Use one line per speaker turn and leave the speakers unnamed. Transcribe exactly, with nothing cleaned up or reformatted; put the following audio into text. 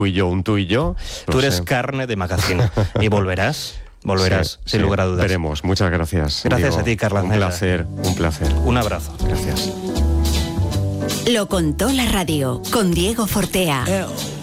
tú y yo, un tú y yo.
Tú eres sé. carne de magazine y volverás. Volverás, sí, sin sí, lugar a dudas.
Veremos. Muchas gracias.
Gracias
Diego.
a ti, Carla.
Un placer, un placer.
Un abrazo.
Gracias.
Lo contó la radio con Diego Fortea.